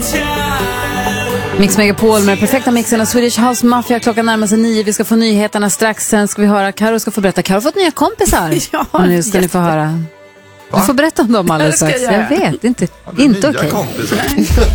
Mix Megapol med perfekta mixen av Swedish House Mafia. Klockan närmar sig 9. Vi ska få nyheterna strax. Sen ska vi höra, Karo ska få berätta. Karo har fått nya kompisar. Ja, nu ska ni få höra. Du får berätta om dem alldeles strax. Jag vet, inte okej.